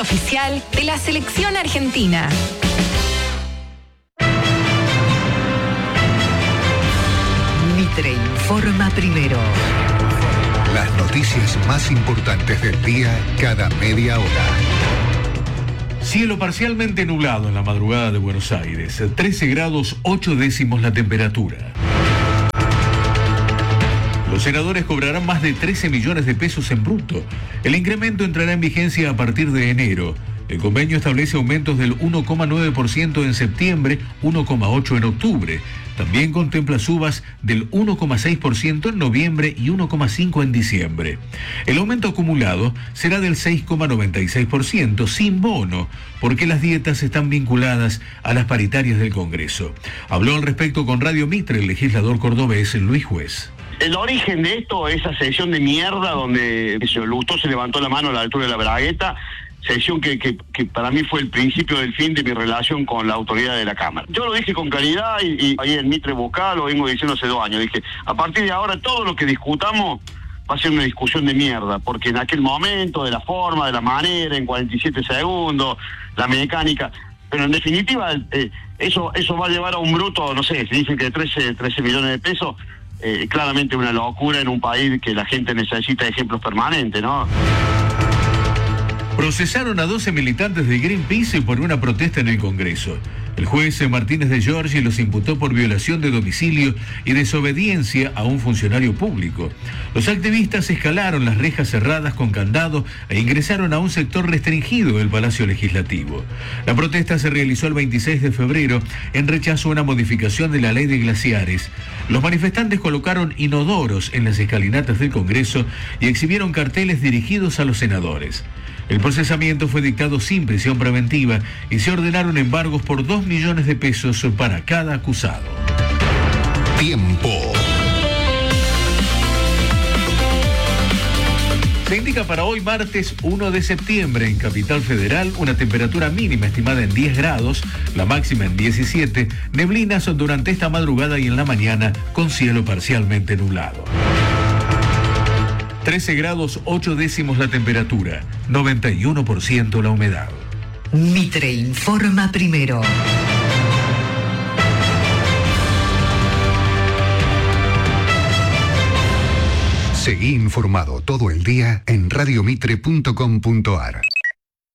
Oficial de la selección argentina. Mitre informa primero. Las noticias más importantes del día cada media hora. Cielo parcialmente nublado en la madrugada de Buenos Aires. 13 grados 8 décimos la temperatura. Los senadores cobrarán más de 13 millones de pesos en bruto. El incremento entrará en vigencia a partir de enero. El convenio establece aumentos del 1,9% en septiembre, 1,8% en octubre. También contempla subas del 1,6% en noviembre y 1,5% en diciembre. El aumento acumulado será del 6,96% sin bono, porque las dietas están vinculadas a las paritarias del Congreso. Habló al respecto con Radio Mitre el legislador cordobés Luis Juez. El origen de esto, esa sesión de mierda donde Lustó se levantó la mano a la altura de la bragueta, sesión que para mí fue el principio del fin de mi relación con la autoridad de la Cámara. Yo lo dije con claridad y ahí en Mitre Vocal lo vengo diciendo hace 2 años. Dije, a partir de ahora todo lo que discutamos va a ser una discusión de mierda, porque en aquel momento, de la forma, de la manera, en 47 segundos, la mecánica, pero en definitiva eso va a llevar a un bruto, no sé, si dicen que 13 millones de pesos, claramente una locura en un país que la gente necesita ejemplos permanentes, ¿no? Procesaron a 12 militantes de Greenpeace por una protesta en el Congreso. El juez Martínez de Giorgi los imputó por violación de domicilio y desobediencia a un funcionario público. Los activistas escalaron las rejas cerradas con candado e ingresaron a un sector restringido del Palacio Legislativo. La protesta se realizó el 26 de febrero en rechazo a una modificación de la ley de glaciares. Los manifestantes colocaron inodoros en las escalinatas del Congreso y exhibieron carteles dirigidos a los senadores. El procesamiento fue dictado sin prisión preventiva y se ordenaron embargos por 2 millones de pesos para cada acusado. Tiempo. Se indica para hoy martes 1 de septiembre en Capital Federal una temperatura mínima estimada en 10 grados, la máxima en 17, neblinas durante esta madrugada y en la mañana con cielo parcialmente nublado. 13 grados 8 décimos la temperatura, 91% la humedad. Mitre informa primero. Seguí informado todo el día en radiomitre.com.ar.